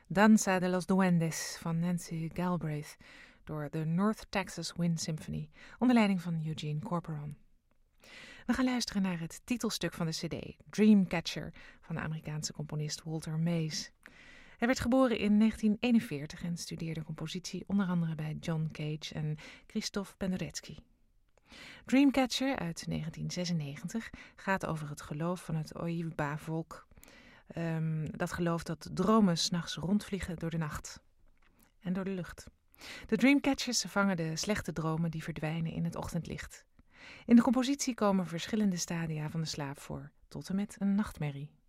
Danza de los Duendes van Nancy Galbraith door de North Texas Wind Symphony onder leiding van Eugene Corporon. We gaan luisteren naar het titelstuk van de cd, Dreamcatcher, van de Amerikaanse componist Walter Mays. Hij werd geboren in 1941 en studeerde compositie onder andere bij John Cage en Krzysztof Penderecki. Dreamcatcher uit 1996 gaat over het geloof van het Oiba-volk. Dat gelooft dat dromen 's nachts rondvliegen door de nacht en door de lucht. De Dreamcatchers vangen de slechte dromen die verdwijnen in het ochtendlicht. In de compositie komen verschillende stadia van de slaap voor, tot en met een nachtmerrie.